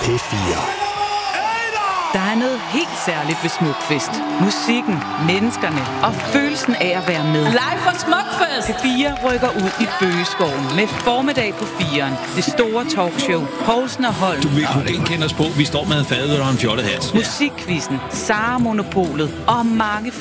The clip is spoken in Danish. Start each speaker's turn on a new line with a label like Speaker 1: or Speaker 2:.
Speaker 1: P4.
Speaker 2: Der er noget helt særligt ved Smukfest. Musikken, menneskerne og følelsen af at være med.
Speaker 3: Live fra Smukfest!
Speaker 2: P4 rykker ud i Bøgeskoven med formiddag på 4'eren. Det store talkshow. Poulsen og Holm.
Speaker 4: Du vil kunne genkende os på. Vi står med en fadøl og en fjollet hat.
Speaker 2: Musikquizzen, Sara Monopolet og mange